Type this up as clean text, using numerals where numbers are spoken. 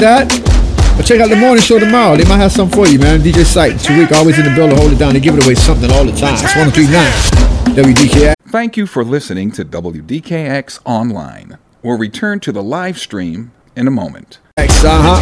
that. But check out the morning show tomorrow. They might have something for you, man. DJ Sight, Tariq, always in the building, hold it down. They give it away something all the time. It's 1039 WDKX. Thank you for listening to WDKX Online. We'll return to the live stream in a moment.